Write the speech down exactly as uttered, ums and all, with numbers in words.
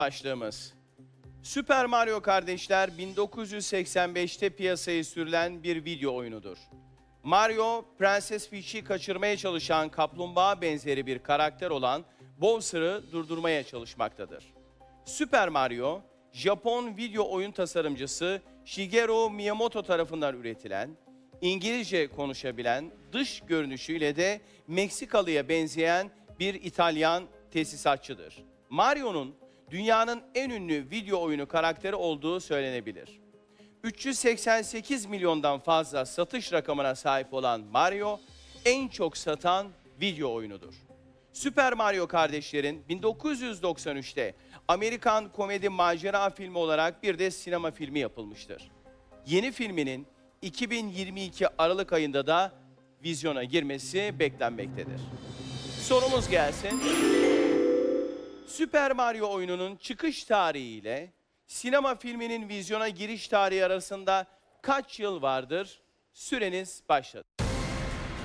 Başlığımız. Super Mario Kardeşler bin dokuz yüz seksen beşte piyasaya sürülen bir video oyunudur. Mario, Prenses Peach'i kaçırmaya çalışan kaplumbağa benzeri bir karakter olan Bowser'ı durdurmaya çalışmaktadır. Super Mario, Japon video oyun tasarımcısı Shigeru Miyamoto tarafından üretilen, İngilizce konuşabilen, dış görünüşüyle de Meksikalı'ya benzeyen bir İtalyan tesisatçıdır. Mario'nun dünyanın en ünlü video oyunu karakteri olduğu söylenebilir. üç yüz seksen sekiz milyondan fazla satış rakamına sahip olan Mario, en çok satan video oyunudur. Super Mario Kardeşler'in bin dokuz yüz doksan üçte Amerikan komedi macera filmi olarak bir de sinema filmi yapılmıştır. Yeni filminin iki bin yirmi iki Aralık ayında da vizyona girmesi beklenmektedir. Sorumuz gelsin. Super Mario oyununun çıkış tarihi ile sinema filminin vizyona giriş tarihi arasında kaç yıl vardır? Süreniz başladı.